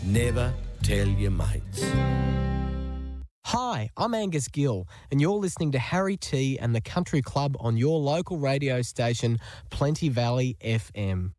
Never tell your mates. Hi, I'm Angus Gill, and you're listening to Harry T and the Country Club on your local radio station, Plenty Valley FM.